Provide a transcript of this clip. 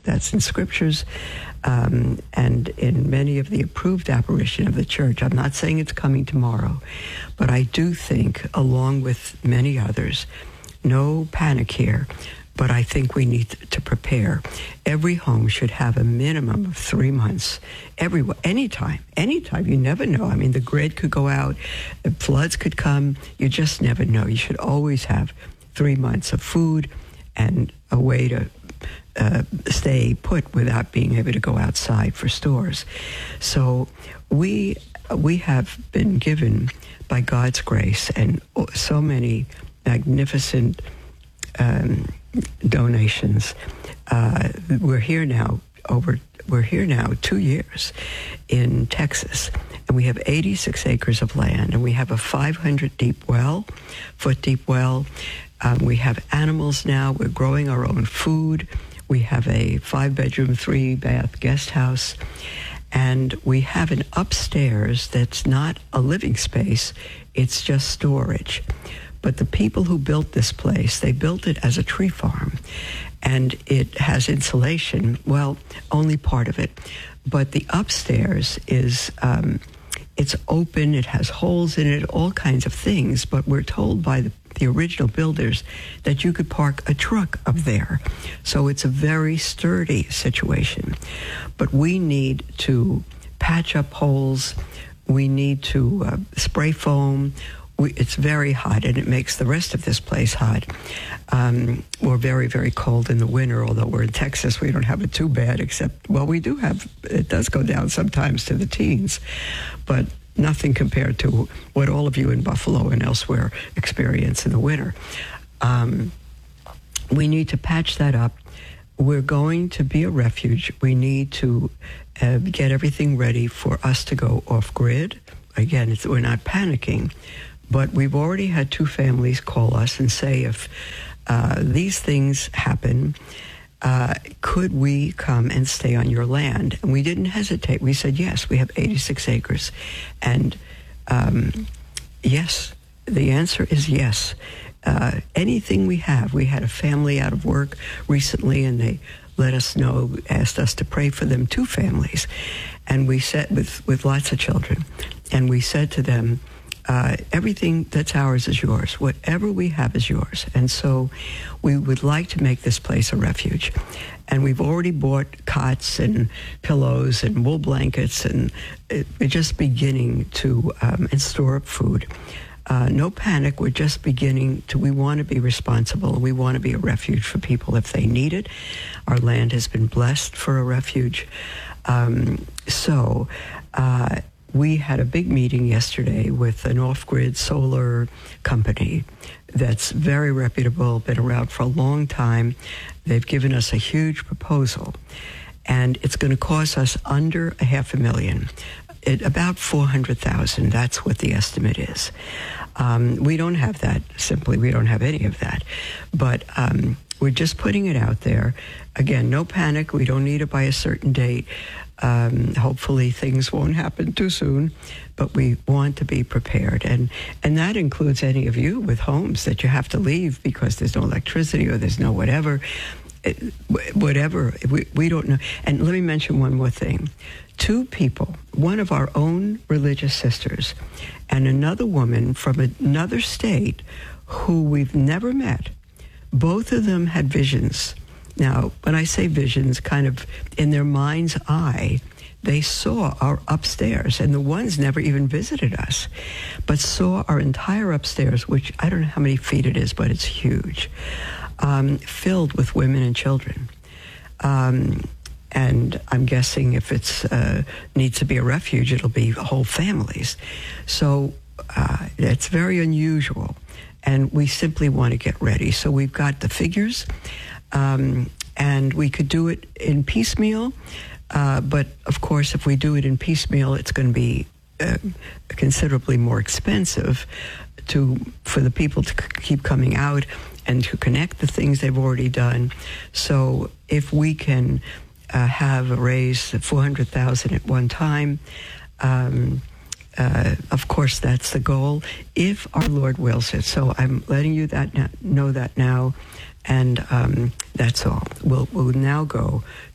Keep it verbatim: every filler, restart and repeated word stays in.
that's in scriptures um, and in many of the approved apparition of the church. I'm not saying it's coming tomorrow, but I do think, along with many others, no panic here, but I think we need to prepare. Every home should have a minimum of three months. Every anytime, anytime. You never know. I mean, the grid could go out, floods could come. You just never know. You should always have three months of food and a way to uh, stay put without being able to go outside for stores. So we we have been given, by God's grace, and so many magnificent um, donations. Uh, we're here now over. We're here now two years in Texas, and we have eighty-six acres of land, and we have a five hundred deep well, foot deep well. Um, we have animals now. We're growing our own food. We have a five-bedroom, three-bath guest house, and we have an upstairs that's not a living space. It's just storage. But the people who built this place, they built it as a tree farm, and it has insulation, well, only part of it. But the upstairs is, um, it's open, it has holes in it, all kinds of things, but we're told by the, the original builders that you could park a truck up there. So it's a very sturdy situation. But we need to patch up holes, we need to uh, spray foam. We, it's very hot, and it makes the rest of this place hot. Um, we're very, very cold in the winter, although we're in Texas. We don't have it too bad, except, well, we do have, it does go down sometimes to the teens, but nothing compared to what all of you in Buffalo and elsewhere experience in the winter. Um, we need to patch that up. We're going to be a refuge. We need to uh, get everything ready for us to go off-grid. Again, it's, we're not panicking. But we've already had two families call us and say, if uh, these things happen, uh, could we come and stay on your land? And we didn't hesitate. We said, yes, we have eighty-six acres. And um, yes, the answer is yes. Uh, anything we have. We had a family out of work recently, and they let us know, asked us to pray for them, two families. And we said, with, with lots of children, and we said to them, Uh, everything that's ours is yours. Whatever we have is yours. And so we would like to make this place a refuge. And we've already bought cots and pillows and wool blankets, and it, we're just beginning to um, and store up food. Uh, no panic. We're just beginning to, we want to be responsible. We want to be a refuge for people if they need it. Our land has been blessed for a refuge. Um, so, uh, We had a big meeting yesterday with an off-grid solar company that's very reputable, been around for a long time. They've given us a huge proposal, and it's going to cost us under a half a million, it, about four hundred thousand. That's what the estimate is. Um, we don't have that, simply. We don't have any of that. But um, we're just putting it out there. Again, no panic. We don't need it by a certain date. Um, hopefully things won't happen too soon, but we want to be prepared. And, and that includes any of you with homes that you have to leave because there's no electricity or there's no whatever. It, whatever. We, we don't know. And let me mention one more thing. Two people, one of our own religious sisters and another woman from another state who we've never met, both of them had visions. Now, when I say visions, kind of in their mind's eye, they saw our upstairs, and the ones never even visited us, but saw our entire upstairs, which I don't know how many feet it is, but it's huge, um, filled with women and children. Um, and I'm guessing if it's uh, needs to be a refuge, it'll be whole families. So uh, it's very unusual, and we simply want to get ready. So we've got the figures. Um, and we could do it in piecemeal, uh, but of course, if we do it in piecemeal, it's going to be uh, considerably more expensive to for the people to c- keep coming out and to connect the things they've already done. So if we can uh, have a raise of four hundred thousand dollars at one time, um, uh, of course, that's the goal, if our Lord wills it. So I'm letting you that now, know that now. And um, that's all. We'll, we'll now go